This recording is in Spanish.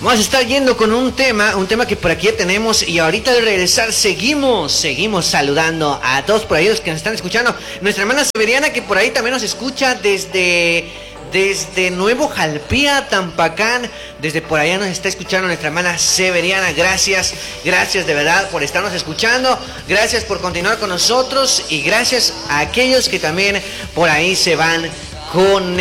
Vamos a estar yendo con un tema que por aquí ya tenemos, y ahorita al regresar seguimos saludando a todos por ahí los que nos están escuchando. Nuestra hermana Severiana, que por ahí también nos escucha desde Nuevo Jalpía, Tampacán, desde por allá nos está escuchando nuestra hermana Severiana. Gracias de verdad por estarnos escuchando, gracias por continuar con nosotros y gracias a aquellos que también por ahí se van con